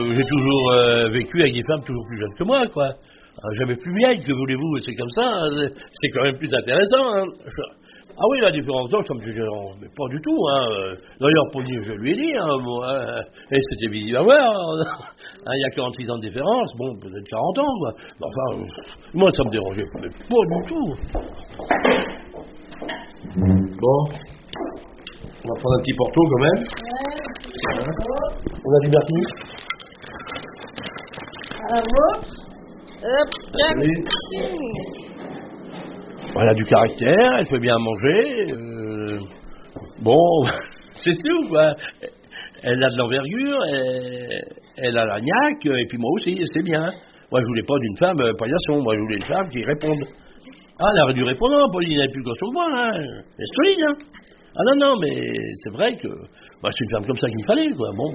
J'ai toujours vécu avec des femmes toujours plus jeunes que moi, quoi. Jamais plus vieille, que voulez-vous, c'est comme ça, c'est quand même plus intéressant. Hein. Ah oui, la différence d'âge, ça me dérange, mais pas du tout. Hein. D'ailleurs, pour dire, je lui ai dit, hein, bon, et c'était visible à voir. Hein, il y a 46 ans de différence, bon, peut-être 40 ans, quoi. Mais enfin, moi, ça me dérangeait mais pas du tout. Bon, on va prendre un petit porto quand même. Ouais. On a du Bertini. Elle a du caractère, elle fait bien manger. Bon, c'est tout, quoi. Elle a de l'envergure, elle a la niaque, et puis moi aussi, c'est bien. Moi, je voulais pas d'une femme paillasson, moi, je voulais une femme qui réponde. Ah, elle aurait dû répondre, Pauline, elle n'est plus grosse que moi, hein. Elle est solide, hein. Ah non, mais c'est vrai que c'est une femme comme ça qu'il me fallait, quoi. Bon,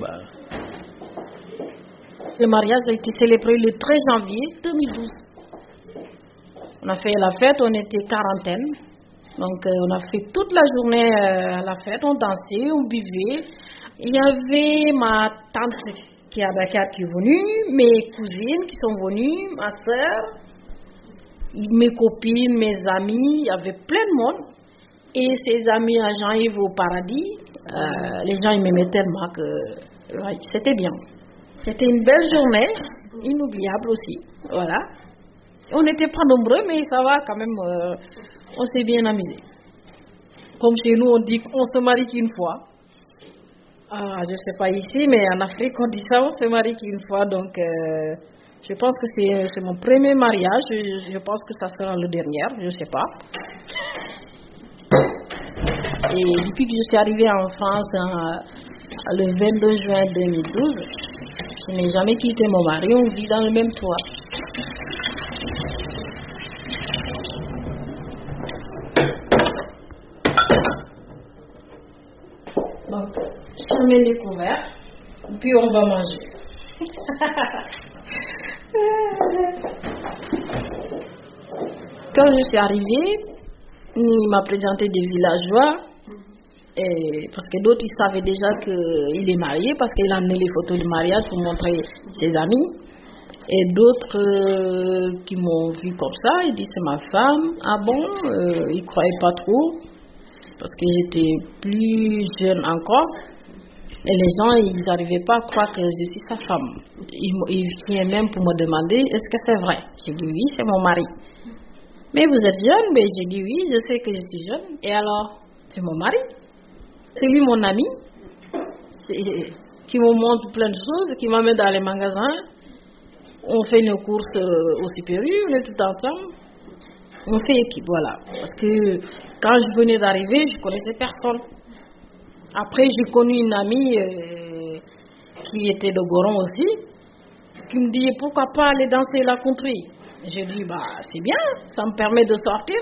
Le mariage a été célébré le 13 janvier 2012. On a fait la fête, on était quarantaine. Donc on a fait toute la journée à la fête, on dansait, on buvait. Il y avait ma tante qui est à Dakar qui est venue, mes cousines qui sont venues, ma soeur, mes copines, mes amis, il y avait plein de monde. Et ses amis à Jean-Yves au paradis, les gens ils m'aimaient tellement que ouais, c'était bien. C'était une belle journée, inoubliable aussi, voilà. On n'était pas nombreux, mais ça va quand même, on s'est bien amusé. Comme chez nous, on dit qu'on se marie qu'une fois. Ah, je ne sais pas ici, mais en Afrique, on dit ça, on se marie qu'une fois. Donc, je pense que c'est mon premier mariage. Je pense que ça sera le dernier, je ne sais pas. Et depuis que je suis arrivée en France le 22 juin 2012, je n'ai jamais quitté mon mari, on vit dans le même toit. Donc, je mets les couverts, puis on va manger. Quand je suis arrivée, il m'a présenté des villageois, parce que d'autres ils savaient déjà qu'il est marié, parce qu'il a amené les photos du mariage pour montrer ses amis. Et d'autres qui m'ont vu comme ça, ils disent c'est ma femme. Ah bon, ils ne croyaient pas trop, parce que j'étais plus jeune encore. Et les gens, ils n'arrivaient pas à croire que je suis sa femme. Ils venaient même pour me demander, est-ce que c'est vrai? J'ai dit oui, c'est mon mari. Mais vous êtes jeune? Mais j'ai dit oui, je sais que je suis jeune. Et alors, c'est mon mari. C'est lui mon ami, qui me montre plein de choses, qui m'amène dans les magasins. On fait nos courses au Supérieur, on est tout ensemble. On fait équipe, voilà. Parce que quand je venais d'arriver, je ne connaissais personne. Après, j'ai connu une amie qui était de Goron aussi, qui me dit pourquoi pas aller danser la country. J'ai dit c'est bien, ça me permet de sortir.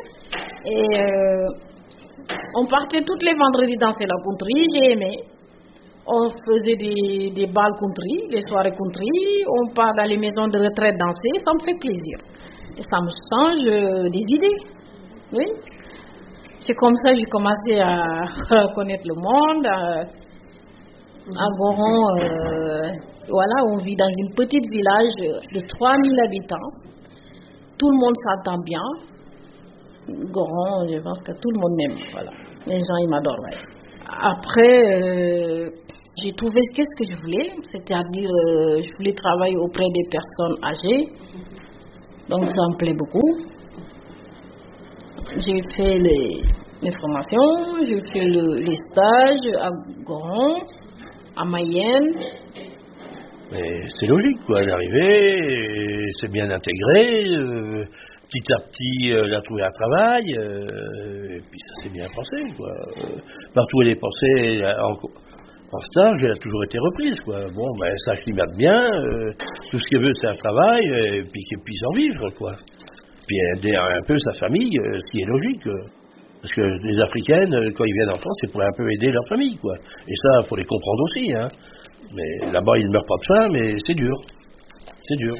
Et on partait tous les vendredis danser la country, j'ai aimé. On faisait des balles country, des soirées country, on part dans les maisons de retraite danser, ça me fait plaisir. Et ça me change des idées. Oui. C'est comme ça que j'ai commencé à connaître le monde. À Goron, voilà, on vit dans une petite village de 3000 habitants. Tout le monde s'entend bien. Goron, je pense que tout le monde m'aime. Voilà. Les gens, ils m'adorent. Ouais. Après, j'ai trouvé qu'est-ce que je voulais. C'est-à-dire, je voulais travailler auprès des personnes âgées. Donc, ça me plaît beaucoup. J'ai fait les formations, j'ai fait les stages à Goron, à Mayenne. Mais c'est logique, quoi, d'arriver, c'est bien intégré, petit à petit, elle a trouvé un travail, et puis ça s'est bien passé, quoi. Partout où elle est passée, en stage, elle a toujours été reprise, quoi. Bon, ça acclimate bien, tout ce qu'elle veut, c'est un travail, et puis qu'elle puisse en vivre, quoi. Puis aider un peu sa famille, ce qui est logique. Parce que les Africaines, quand ils viennent en France, c'est pour un peu aider leur famille, quoi. Et ça, il faut les comprendre aussi, hein. Mais là-bas, ils ne meurent pas de faim, mais c'est dur. C'est dur.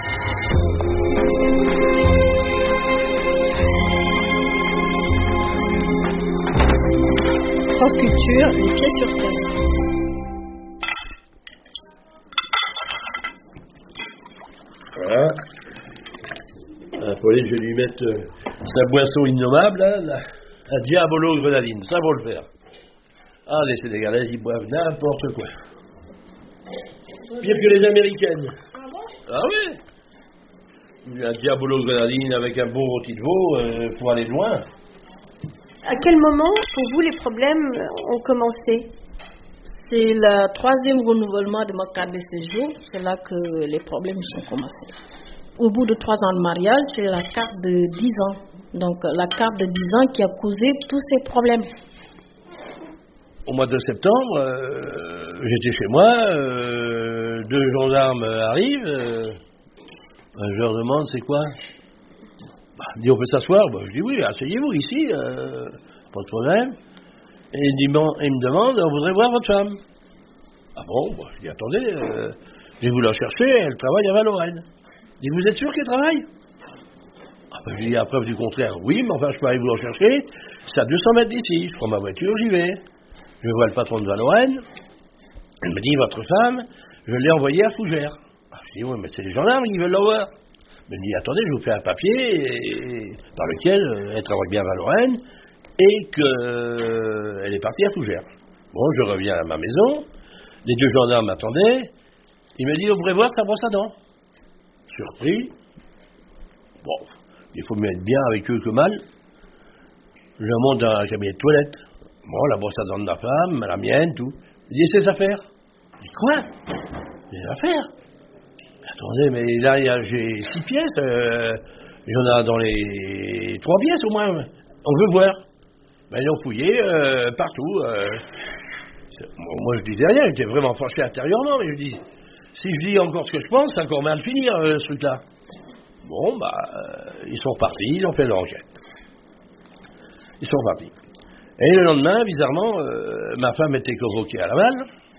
France Culture, les pieds sur terre. Voilà. Pauline, je vais lui mettre sa boisson innommable, là, la Diabolo grenadine. Ça va le faire. Ah, les Sénégalais, ils boivent n'importe quoi. Pire que les Américaines. Ah oui. La Diabolo grenadine avec un bon rôti de veau pour aller loin. À quel moment, pour vous, les problèmes ont commencé? C'est le 3e renouvellement de ma carte de séjour. C'est là que les problèmes ont commencé. Au bout de 3 ans de mariage, j'ai la carte de 10 ans. Donc la carte de 10 ans qui a causé tous ces problèmes. Au mois de septembre, j'étais chez moi, 2 gendarmes arrivent, je leur demande c'est quoi. Ils disent on peut s'asseoir. Je dis oui, asseyez-vous ici, pas de problème. Et ils me demandent on voudrait voir votre femme. Ah bon, je dis attendez, je vais vous la chercher, elle travaille à Valorenne. Je dis vous êtes sûr qu'elle travaille? Je dis à preuve du contraire, oui, mais enfin je peux aller vous la chercher, c'est à 200 mètres d'ici, je prends ma voiture, j'y vais. Je vois le patron de Valorenne, il me dit votre femme, je l'ai envoyée à Fougères. Je dis oui, mais c'est les gendarmes qui veulent la voir. Il me dit attendez, je vous fais un papier par lequel elle travaille bien à Valorenne et qu'elle est partie à Fougères. Bon, je reviens à ma maison, les 2 gendarmes m'attendaient, il me dit on pourrait voir sa brosse à dents. Surpris, bon, il faut mieux être bien avec eux que mal. Je monte dans la cabinet de toilette. Bon, la brosse à dents de ma femme, la mienne, tout. Il dit, c'est ses affaires. Je dis, quoi? Des affaires? Attendez, mais là, j'ai 6 pièces. Il y en a dans les 3 pièces au moins. On veut voir. Ben, ils ont fouillé partout. Moi, je disais rien. J'étais vraiment fâché intérieurement. Mais je dis, si je dis encore ce que je pense, c'est encore mal finir, ce truc-là. Bon, ils sont repartis. Ils ont fait leur enquête. Ils sont repartis. Et le lendemain, bizarrement, ma femme était convoquée à Laval.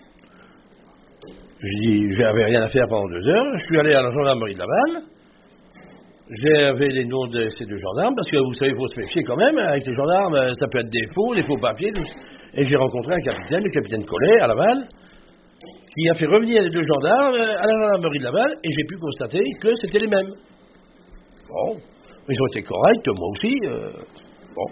Je dis, j'avais rien à faire pendant 2 heures. Je suis allé à la gendarmerie de Laval. J'avais les noms de ces 2 gendarmes, parce que vous savez, il faut se méfier quand même. Avec les gendarmes, ça peut être des faux papiers. Et j'ai rencontré un capitaine, le capitaine Collet, à Laval, qui a fait revenir les 2 gendarmes à la gendarmerie de Laval, et j'ai pu constater que c'était les mêmes. Bon, ils ont été corrects, moi aussi. Bon.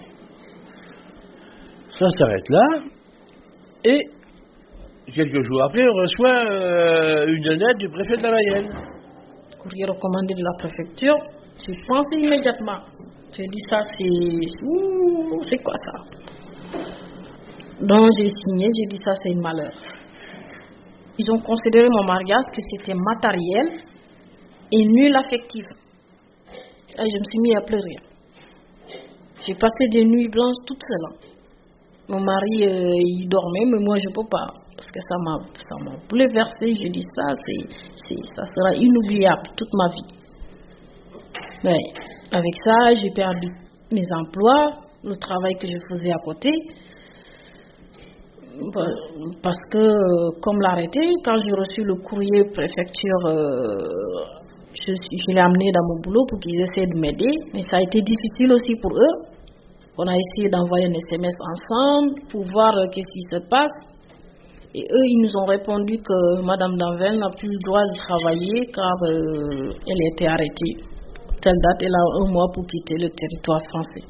Ça s'arrête là, et quelques jours après, on reçoit une lettre du préfet de la Mayenne. Courrier recommandé de la préfecture, j'ai pensé immédiatement. J'ai dit ça, c'est quoi ça? Donc j'ai signé, j'ai dit ça, c'est un malheur. Ils ont considéré mon mariage que c'était matériel et nul affectif. Et je me suis mis à pleurer. J'ai passé des nuits blanches toute seule. Mon mari, il dormait, mais moi, je ne peux pas. Parce que ça m'a bouleversé. Je dis ça, ça sera inoubliable toute ma vie. Mais avec ça, j'ai perdu mes emplois, le travail que je faisais à côté. Parce que, comme l'arrêté, quand j'ai reçu le courrier préfecture, je l'ai amené dans mon boulot pour qu'ils essaient de m'aider. Mais ça a été difficile aussi pour eux. On a essayé d'envoyer un SMS ensemble pour voir qu'est-ce qui se passe. Et eux, ils nous ont répondu que Madame Danvelle n'a plus le droit de travailler car elle a été arrêtée. Telle date, elle a 1 mois pour quitter le territoire français.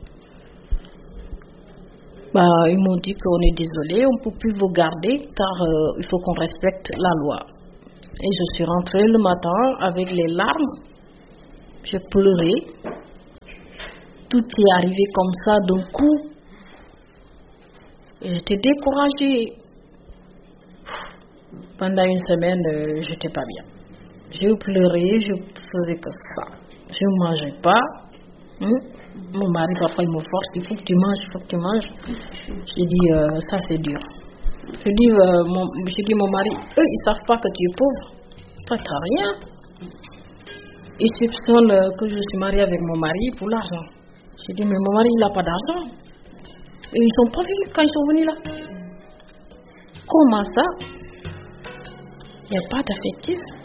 Ils m'ont dit qu'on est désolé, on ne peut plus vous garder car il faut qu'on respecte la loi. Et je suis rentrée le matin avec les larmes. J'ai pleuré. Tout est arrivé comme ça d'un coup. Et j'étais découragée. Pendant 1 semaine, j'étais pas bien. J'ai pleuré, je faisais que ça. Je ne mangeais pas. Mon mari, parfois, il me force, il faut que tu manges, J'ai dit, ça c'est dur. J'ai dit, mon mari, eux, ils ne savent pas que tu es pauvre. Toi, tu n'as rien. Ils soupçonnent que je suis mariée avec mon mari pour l'argent. J'ai dit, mais mon mari, il n'a pas d'argent. Et ils ne sont pas venus quand ils sont venus là. Comment ça? Il n'y a pas d'affectif.